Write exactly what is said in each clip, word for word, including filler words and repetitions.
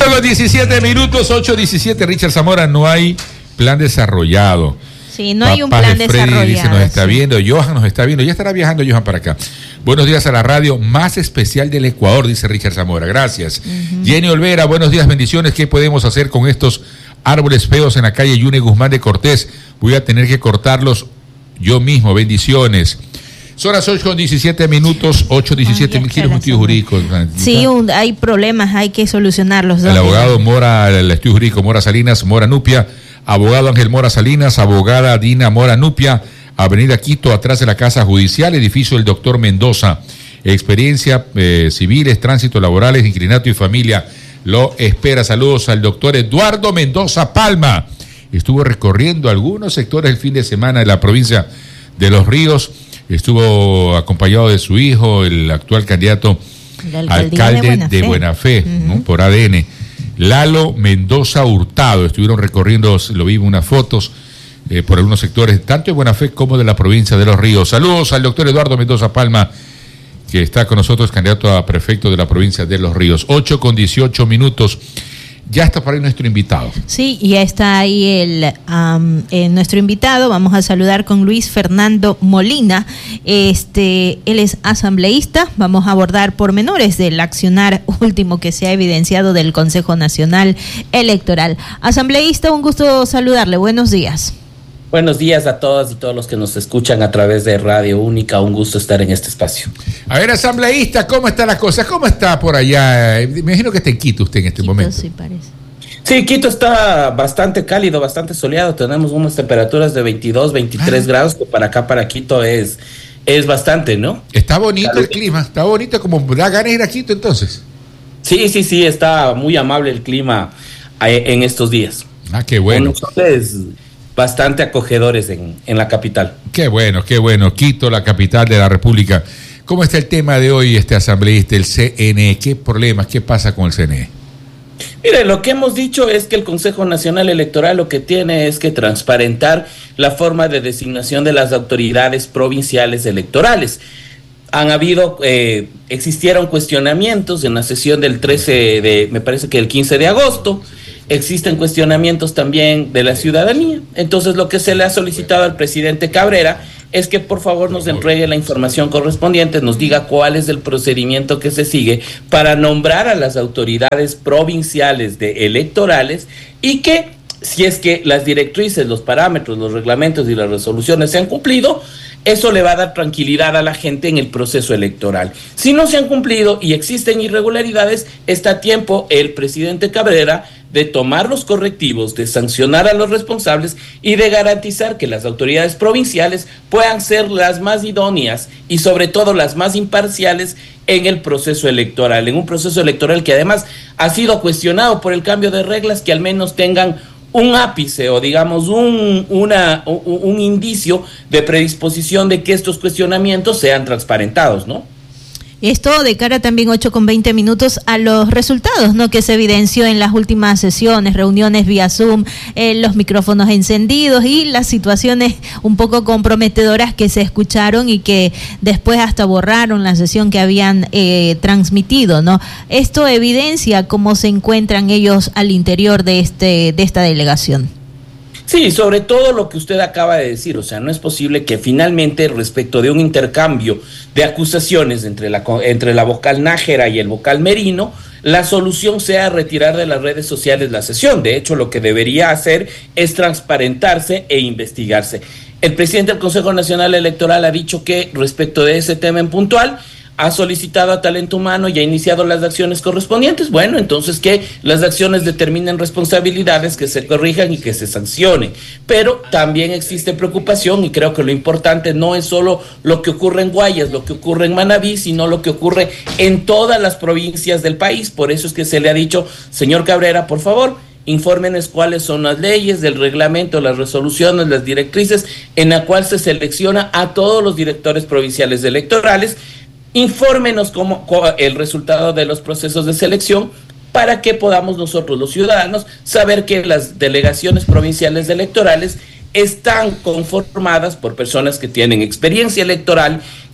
con diecisiete minutos, ocho diecisiete. Richard Zamora, no hay plan desarrollado. Sí, no Papás hay un plan de Freddy desarrollado. Dice, nos está sí. viendo, Johan nos está viendo, ya estará viajando Johan para acá. Buenos días a la radio más especial del Ecuador, dice Richard Zamora, gracias. Uh-huh. Jenny Olvera, buenos días, bendiciones. ¿Qué podemos hacer con estos árboles feos en la calle Yune Guzmán de Cortés? Voy a tener que cortarlos yo mismo, bendiciones. Son las ocho con diecisiete minutos, ocho diecisiete mil kilos, un estudio jurídico. Sí, un, hay problemas, hay que solucionarlos. El abogado Mora, el estudio jurídico Mora Salinas, Mora Nupia, abogado Ángel Mora Salinas, abogada Dina Mora Nupia, Avenida Quito, atrás de la Casa Judicial, edificio del doctor Mendoza. Experiencia eh, civiles, tránsito laborales, inclinato y familia. Lo espera. Saludos al doctor Eduardo Mendoza Palma. Estuvo recorriendo algunos sectores el fin de semana de la provincia de Los Ríos. Estuvo acompañado de su hijo, el actual candidato alcalde de Buena Fe, de Buena Fe uh-huh. ¿no? por A D N. Lalo Mendoza Hurtado. Estuvieron recorriendo, lo vimos unas fotos, eh, por algunos sectores, tanto de Buena Fe como de la provincia de Los Ríos. Saludos al doctor Eduardo Mendoza Palma, que está con nosotros, candidato a prefecto de la provincia de Los Ríos. ocho con dieciocho minutos. Ya está por ahí nuestro invitado. Sí, ya está ahí el um, eh, nuestro invitado. Vamos a saludar con Luis Fernando Molina. Este, él es asambleísta. Vamos a abordar pormenores del accionar último que se ha evidenciado del Consejo Nacional Electoral. Asambleísta, un gusto saludarle. Buenos días. Buenos días a todas y todos los que nos escuchan a través de Radio Única. Un gusto estar en este espacio. A ver, asambleísta, ¿cómo está la cosa? ¿Cómo está por allá? Me imagino que está en Quito usted en este Quito, momento. Sí, parece. Sí, Quito está bastante cálido, bastante soleado. Tenemos unas temperaturas de veintidós, veintitrés ah. grados, que para acá, para Quito, es, es bastante, ¿no? Está bonito Calor. El clima, está bonito, como da ganas de ir a Quito entonces. Sí, sí, sí, está muy amable el clima en estos días. Ah, qué bueno. Entonces, bastante acogedores en, en la capital. Qué bueno, qué bueno. Quito, la capital de la República. ¿Cómo está el tema de hoy, este asambleísta, el C N E? ¿Qué problemas, qué pasa con el C N E? Mire, lo que hemos dicho es que el Consejo Nacional Electoral lo que tiene es que transparentar la forma de designación de las autoridades provinciales electorales. Han habido, eh, existieron cuestionamientos en la sesión del trece de, me parece que el quince de agosto, existen cuestionamientos también de la ciudadanía. Entonces, lo que se le ha solicitado al presidente Cabrera es que por favor nos entregue la información correspondiente, nos diga cuál es el procedimiento que se sigue para nombrar a las autoridades provinciales de electorales, y que si es que las directrices, los parámetros, los reglamentos y las resoluciones se han cumplido, eso le va a dar tranquilidad a la gente en el proceso electoral. Si no se han cumplido y existen irregularidades, está a tiempo el presidente Cabrera de tomar los correctivos, de sancionar a los responsables y de garantizar que las autoridades provinciales puedan ser las más idóneas y sobre todo las más imparciales en el proceso electoral, en un proceso electoral que además ha sido cuestionado por el cambio de reglas, que al menos tengan un ápice o digamos un, una, un, un indicio de predisposición de que estos cuestionamientos sean transparentados, ¿no? Esto de cara también ocho con veinte minutos a los resultados, ¿no?, que se evidenció en las últimas sesiones, reuniones vía Zoom, eh, los micrófonos encendidos y las situaciones un poco comprometedoras que se escucharon y que después hasta borraron la sesión que habían eh, transmitido, ¿no? Esto evidencia cómo se encuentran ellos al interior de este de esta delegación. Sí, sobre todo lo que usted acaba de decir, o sea, no es posible que finalmente respecto de un intercambio de acusaciones entre la, entre la vocal Nájera y el vocal Merino, la solución sea retirar de las redes sociales la sesión. De hecho, lo que debería hacer es transparentarse e investigarse. El presidente del Consejo Nacional Electoral ha dicho que respecto de ese tema en puntual, ha solicitado a Talento Humano y ha iniciado las acciones correspondientes. Bueno, entonces que las acciones determinen responsabilidades, que se corrijan y que se sancionen. Pero también existe preocupación, y creo que lo importante no es solo lo que ocurre en Guayas, lo que ocurre en Manabí, sino lo que ocurre en todas las provincias del país. Por eso es que se le ha dicho, señor Cabrera, por favor, infórmenos cuáles son las leyes, el reglamento, las resoluciones, las directrices en la cual se selecciona a todos los directores provinciales electorales. Infórmenos cómo, cómo el resultado de los procesos de selección, para que podamos nosotros los ciudadanos saber que las delegaciones provinciales electorales están conformadas por personas que tienen experiencia electoral,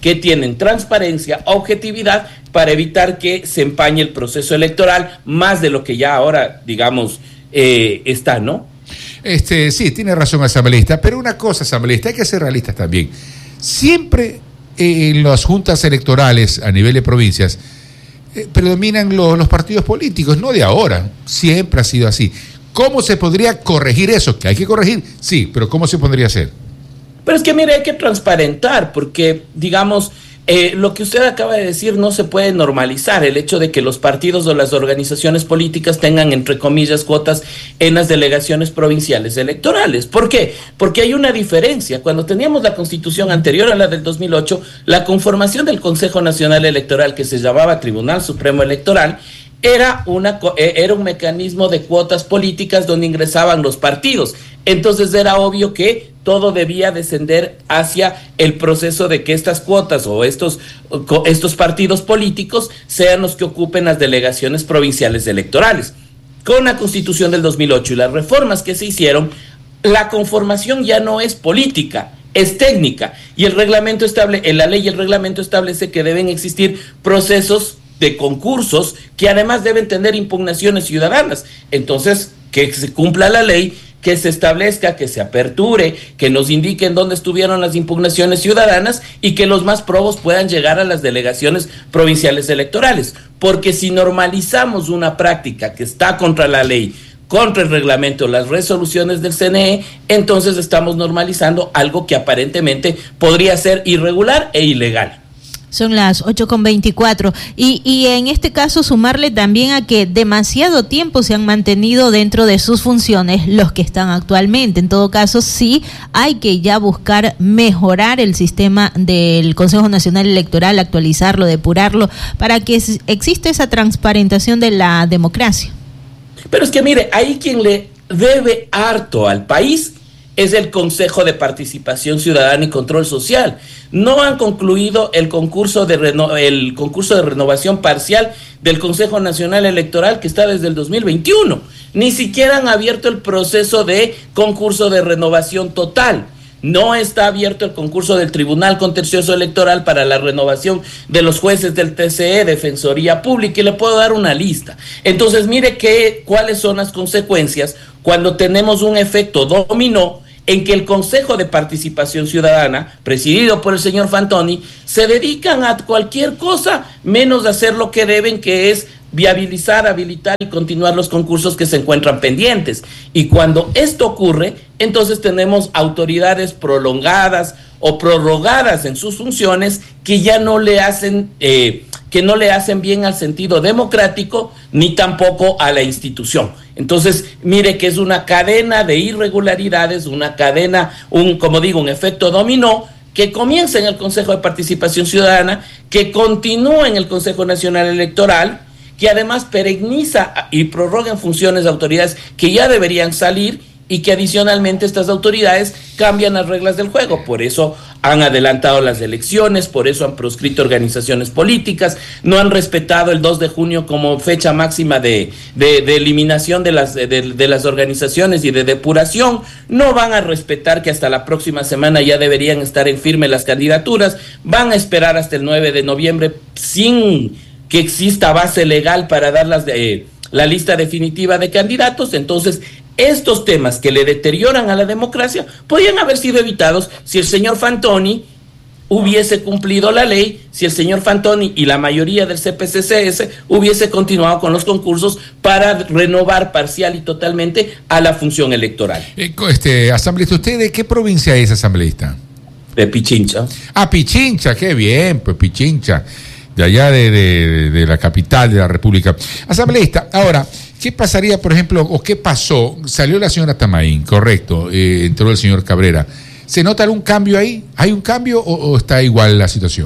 que tienen transparencia, objetividad, para evitar que se empañe el proceso electoral más de lo que ya ahora, digamos, eh, está, ¿no? Este, sí, tiene razón, asambleísta, pero una cosa, asambleísta, hay que ser realistas también. Siempre eh, en las juntas electorales a nivel de provincias eh, predominan lo, los partidos políticos, no de ahora, siempre ha sido así. ¿Cómo se podría corregir eso? Que hay que corregir, sí, pero ¿cómo se podría hacer? Pero es que, mire, hay que transparentar, porque, digamos, eh, lo que usted acaba de decir no se puede normalizar, el hecho de que los partidos o las organizaciones políticas tengan, entre comillas, cuotas en las delegaciones provinciales electorales. ¿Por qué? Porque hay una diferencia. Cuando teníamos la constitución anterior a la del dos mil ocho, la conformación del Consejo Nacional Electoral, que se llamaba Tribunal Supremo Electoral, Era, una, era un mecanismo de cuotas políticas donde ingresaban los partidos. Entonces era obvio que todo debía descender hacia el proceso de que estas cuotas o estos, estos partidos políticos sean los que ocupen las delegaciones provinciales electorales. Con la Constitución del dos mil ocho y las reformas que se hicieron, la conformación ya no es política, es técnica. Y el reglamento estable, en la ley y el reglamento establece que deben existir procesos de concursos que además deben tener impugnaciones ciudadanas. Entonces, que se cumpla la ley, que se establezca, que se aperture, que nos indiquen dónde estuvieron las impugnaciones ciudadanas y que los más probos puedan llegar a las delegaciones provinciales electorales. Porque si normalizamos una práctica que está contra la ley, contra el reglamento, las resoluciones del C N E, entonces estamos normalizando algo que aparentemente podría ser irregular e ilegal. Son las ocho con veinticuatro y, y en este caso sumarle también a que demasiado tiempo se han mantenido dentro de sus funciones los que están actualmente. En todo caso, sí hay que ya buscar mejorar el sistema del Consejo Nacional Electoral, actualizarlo, depurarlo, para que exista esa transparentación de la democracia. Pero es que mire, ahí quien le debe harto al país es el Consejo de Participación Ciudadana y Control Social. No han concluido el concurso de reno, el concurso de renovación parcial del Consejo Nacional Electoral, que está desde el dos mil veintiuno. Ni siquiera han abierto el proceso de concurso de renovación total. No está abierto el concurso del Tribunal Contencioso Electoral para la renovación de los jueces del T C E, Defensoría Pública, y le puedo dar una lista. Entonces, mire que, cuáles son las consecuencias cuando tenemos un efecto dominó en que el Consejo de Participación Ciudadana, presidido por el señor Fantoni, se dedican a cualquier cosa menos a hacer lo que deben, que es viabilizar, habilitar y continuar los concursos que se encuentran pendientes. Y cuando esto ocurre, entonces tenemos autoridades prolongadas o prorrogadas en sus funciones que ya no le hacen eh, que no le hacen bien al sentido democrático ni tampoco a la institución. Entonces, mire que es una cadena de irregularidades, una cadena, un, como digo, un efecto dominó, que comienza en el Consejo de Participación Ciudadana, que continúa en el Consejo Nacional Electoral, que además perenniza y prorroga en funciones de autoridades que ya deberían salir, y que adicionalmente estas autoridades cambian las reglas del juego. Por eso han adelantado las elecciones, por eso han proscrito organizaciones políticas, no han respetado el dos de junio como fecha máxima de, de, de eliminación de las, de, de las organizaciones y de depuración, no van a respetar que hasta la próxima semana ya deberían estar en firme las candidaturas, van a esperar hasta el nueve de noviembre sin que exista base legal para dar las de, eh, la lista definitiva de candidatos. Entonces, estos temas que le deterioran a la democracia podrían haber sido evitados si el señor Fantoni hubiese cumplido la ley, si el señor Fantoni y la mayoría del C P C C S hubiese continuado con los concursos para renovar parcial y totalmente a la función electoral. Este, asambleísta, ¿usted de qué provincia es, asambleísta? De Pichincha. Ah, Pichincha, qué bien, pues Pichincha, de allá de, de, de la capital de la República. Asambleísta, ahora, ¿qué pasaría, por ejemplo, o qué pasó? Salió la señora Tamaín, correcto, eh, entró el señor Cabrera. ¿Se nota algún cambio ahí? ¿Hay un cambio o, o está igual la situación?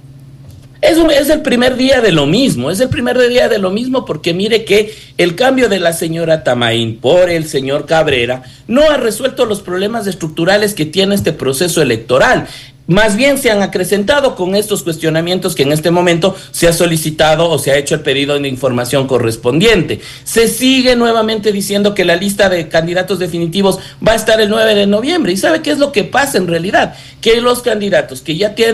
Es, un, es el primer día de lo mismo, es el primer día de lo mismo porque mire que el cambio de la señora Tamaín por el señor Cabrera no ha resuelto los problemas estructurales que tiene este proceso electoral. Más bien se han acrecentado con estos cuestionamientos que en este momento se ha solicitado o se ha hecho el pedido de información correspondiente. Se sigue nuevamente diciendo que la lista de candidatos definitivos va a estar el nueve de noviembre. ¿Y sabe qué es lo que pasa en realidad? Que los candidatos que ya tienen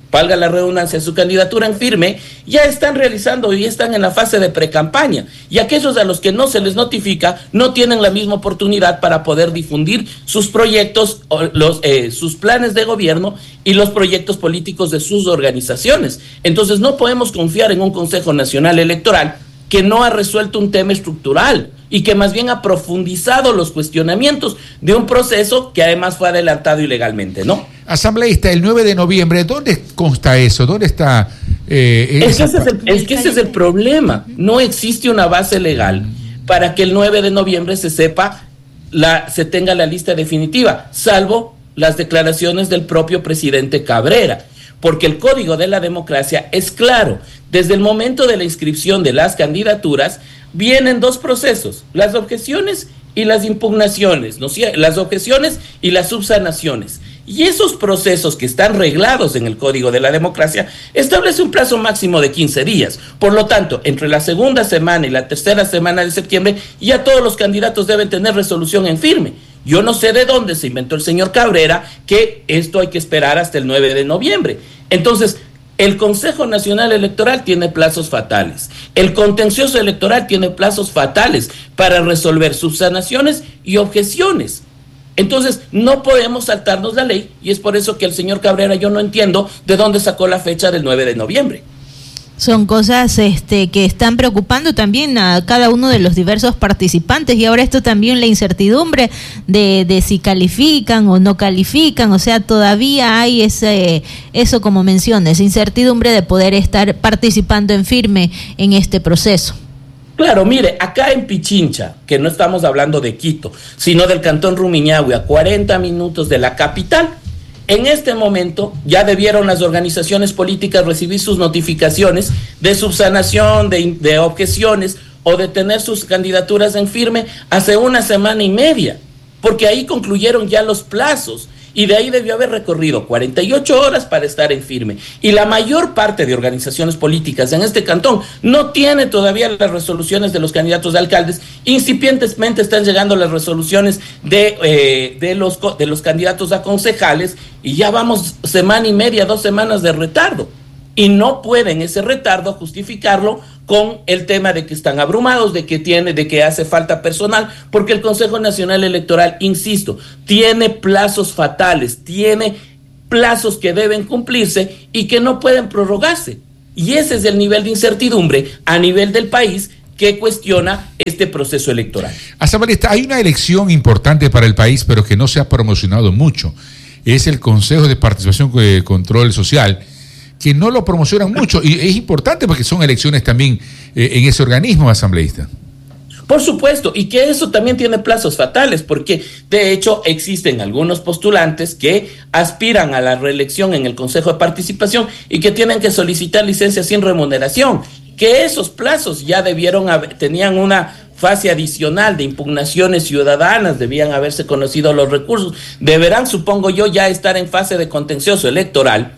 valga la redundancia, su candidatura en firme, ya están realizando y están en la fase de precampaña. Y aquellos a los que no se les notifica no tienen la misma oportunidad para poder difundir sus proyectos, los, eh, sus planes de gobierno y los proyectos políticos de sus organizaciones. Entonces no podemos confiar en un Consejo Nacional Electoral que no ha resuelto un tema estructural y que más bien ha profundizado los cuestionamientos de un proceso que además fue adelantado ilegalmente, ¿no? Asambleísta, el nueve de noviembre, ¿dónde consta eso? ¿Dónde está? Eh, es, que ese es, el, es que ese es el problema. No existe una base legal para que el nueve de noviembre se sepa, la, se tenga la lista definitiva, salvo las declaraciones del propio presidente Cabrera. Porque el Código de la Democracia es claro. Desde el momento de la inscripción de las candidaturas vienen dos procesos, las objeciones y las impugnaciones, ¿no? Las objeciones y las subsanaciones. Y esos procesos que están reglados en el Código de la Democracia establece un plazo máximo de quince días. Por lo tanto, entre la segunda semana y la tercera semana de septiembre, ya todos los candidatos deben tener resolución en firme. Yo no sé de dónde se inventó el señor Cabrera que esto hay que esperar hasta el nueve de noviembre. Entonces, el Consejo Nacional Electoral tiene plazos fatales. El contencioso electoral tiene plazos fatales para resolver subsanaciones y objeciones. Entonces, no podemos saltarnos la ley y es por eso que el señor Cabrera, yo no entiendo de dónde sacó la fecha del nueve de noviembre. Son cosas este, que están preocupando también a cada uno de los diversos participantes y ahora esto también la incertidumbre de, de si califican o no califican, o sea, todavía hay ese eso como mencionas, incertidumbre de poder estar participando en firme en este proceso. Claro, mire, acá en Pichincha, que no estamos hablando de Quito, sino del cantón Rumiñahui, a cuarenta minutos de la capital, en este momento ya debieron las organizaciones políticas recibir sus notificaciones de subsanación, de, de objeciones o de tener sus candidaturas en firme hace una semana y media, porque ahí concluyeron ya los plazos y de ahí debió haber recorrido cuarenta y ocho horas para estar en firme. Y la mayor parte de organizaciones políticas en este cantón no tiene todavía las resoluciones de los candidatos a alcaldes, incipientemente están llegando las resoluciones de, eh, de, los, de los candidatos a concejales y ya vamos semana y media, dos semanas de retardo. Y no pueden ese retardo justificarlo con el tema de que están abrumados, de que tiene, de que hace falta personal, porque el Consejo Nacional Electoral, insisto, tiene plazos fatales, tiene plazos que deben cumplirse y que no pueden prorrogarse. Y ese es el nivel de incertidumbre a nivel del país que cuestiona este proceso electoral. Asambleísta, hay una elección importante para el país, pero que no se ha promocionado mucho. Es el Consejo de Participación y Control Social, que no lo promocionan mucho, y es importante porque son elecciones también eh, en ese organismo, asambleísta. Por supuesto, y que eso también tiene plazos fatales, porque de hecho existen algunos postulantes que aspiran a la reelección en el Consejo de Participación y que tienen que solicitar licencia sin remuneración, que esos plazos ya debieron haber, tenían una fase adicional de impugnaciones ciudadanas, debían haberse conocido los recursos, deberán, supongo yo, ya estar en fase de contencioso electoral.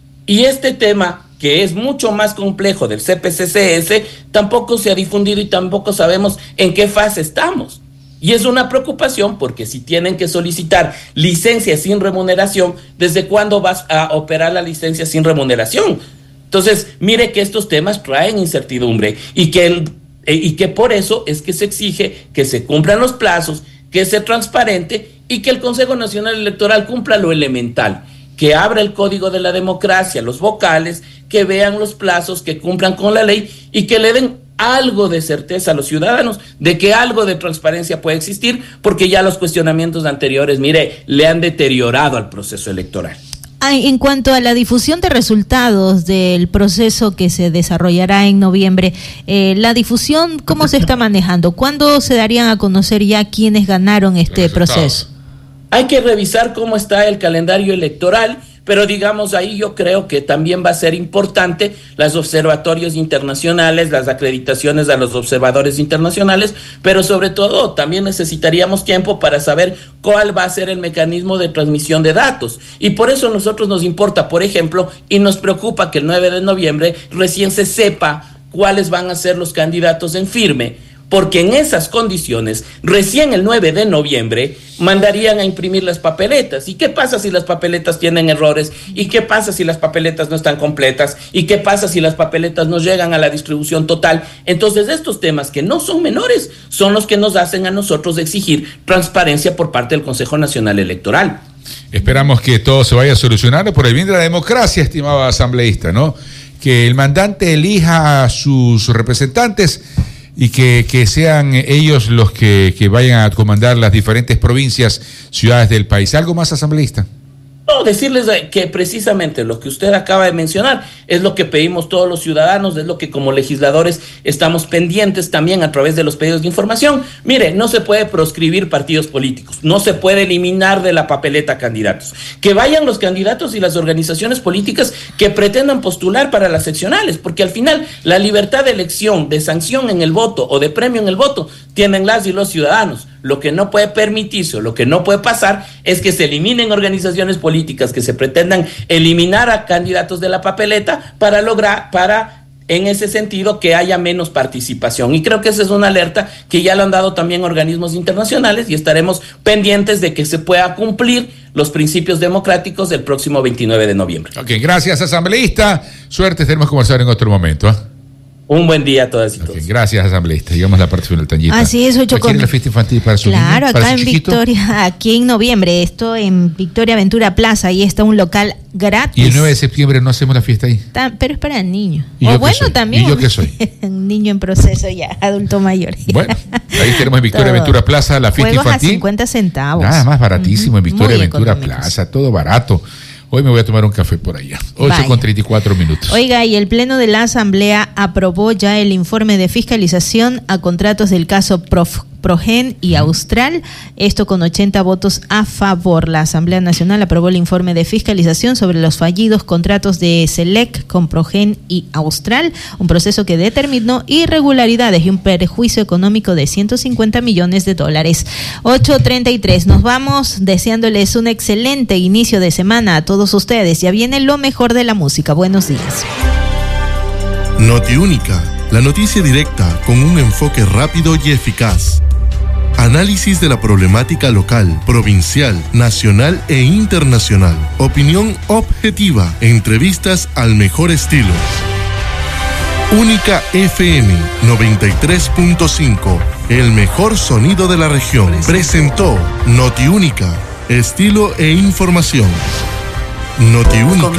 Y este tema, que es mucho más complejo del C P C C S, tampoco se ha difundido y tampoco sabemos en qué fase estamos. Y es una preocupación porque si tienen que solicitar licencia sin remuneración, ¿desde cuándo vas a operar la licencia sin remuneración? Entonces, mire que estos temas traen incertidumbre y que, el, y que por eso es que se exige que se cumplan los plazos, que sea transparente y que el Consejo Nacional Electoral cumpla lo elemental, que abra el Código de la Democracia, los vocales, que vean los plazos, que cumplan con la ley y que le den algo de certeza a los ciudadanos de que algo de transparencia puede existir, porque ya los cuestionamientos anteriores, mire, le han deteriorado al proceso electoral. En cuanto a la difusión de resultados del proceso que se desarrollará en noviembre, eh, la difusión, ¿cómo se está manejando? ¿Cuándo se darían a conocer ya quiénes ganaron este proceso? Hay que revisar cómo está el calendario electoral, pero digamos ahí yo creo que también va a ser importante los observatorios internacionales, las acreditaciones a los observadores internacionales, pero sobre todo también necesitaríamos tiempo para saber cuál va a ser el mecanismo de transmisión de datos. Y por eso a nosotros nos importa, por ejemplo, y nos preocupa que el nueve de noviembre recién se sepa cuáles van a ser los candidatos en firme, porque en esas condiciones, recién el nueve de noviembre, mandarían a imprimir las papeletas. ¿Y qué pasa si las papeletas tienen errores? ¿Y qué pasa si las papeletas no están completas? ¿Y qué pasa si las papeletas no llegan a la distribución total? Entonces, estos temas que no son menores son los que nos hacen a nosotros exigir transparencia por parte del Consejo Nacional Electoral. Esperamos que todo se vaya solucionando por el bien de la democracia, estimado asambleísta, ¿no? Que el mandante elija a sus representantes y que, que sean ellos los que, que vayan a comandar las diferentes provincias, ciudades del país. ¿Algo más, asambleísta? No, decirles que precisamente lo que usted acaba de mencionar es lo que pedimos todos los ciudadanos, es lo que como legisladores estamos pendientes también a través de los pedidos de información. Mire, no se puede proscribir partidos políticos, no se puede eliminar de la papeleta candidatos. Que vayan los candidatos y las organizaciones políticas que pretendan postular para las seccionales, porque al final la libertad de elección, de sanción en el voto o de premio en el voto tienen las y los ciudadanos. Lo que no puede permitirse o lo que no puede pasar es que se eliminen organizaciones políticas que se pretendan eliminar a candidatos de la papeleta para lograr, para en ese sentido que haya menos participación. Y creo que esa es una alerta que ya lo han dado también organismos internacionales y estaremos pendientes de que se pueda cumplir los principios democráticos el próximo veintinueve de noviembre. Ok, gracias, asambleísta. Suerte, tenemos que conversar en otro momento, ¿eh? Un buen día a todas y todos. Okay, gracias, asambleísta. Llegamos a la parte final, Tanyita. Así es, ocho con... la fiesta infantil para su Claro, niño, acá para en su Victoria, aquí en noviembre, esto en Victoria Aventura Plaza, ahí está un local gratis. Y el nueve de septiembre no hacemos la fiesta ahí. Ta- pero es para niños. ¿Y o yo bueno, qué soy? también. ¿Y yo qué soy? Un niño en proceso ya, adulto mayor. Bueno, ahí tenemos en Victoria Todo. Aventura Plaza la fiesta Juegos infantil. a cincuenta centavos. Nada más baratísimo, uh-huh. En Victoria Muy Aventura económicos. Plaza, todo barato. Hoy me voy a tomar un café por allá. ocho con treinta y cuatro minutos. Oiga, y el Pleno de la Asamblea aprobó ya el informe de fiscalización a contratos del caso Prof, Progen y Austral, esto con ochenta votos a favor. La Asamblea Nacional aprobó el informe de fiscalización sobre los fallidos contratos de Selec con Progen y Austral, un proceso que determinó irregularidades y un perjuicio económico de ciento cincuenta millones de dólares. ocho treinta y tres, nos vamos deseándoles un excelente inicio de semana a todos ustedes. Ya viene lo mejor de la música. Buenos días. Notiúnica, la noticia directa con un enfoque rápido y eficaz. Análisis de la problemática local, provincial, nacional e internacional. Opinión objetiva. Entrevistas al mejor estilo. Única F M noventa y tres punto cinco. El mejor sonido de la región. Presentó Notiúnica. Estilo e información. Notiúnica.